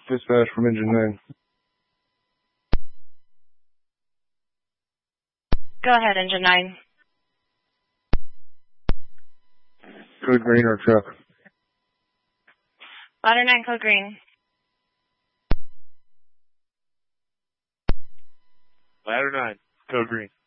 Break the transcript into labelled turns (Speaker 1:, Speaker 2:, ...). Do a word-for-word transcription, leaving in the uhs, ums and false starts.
Speaker 1: Dispatch from engine nine.
Speaker 2: Go ahead, engine nine.
Speaker 1: Code green or truck.
Speaker 2: Ladder nine, code green.
Speaker 3: Ladder nine, code green.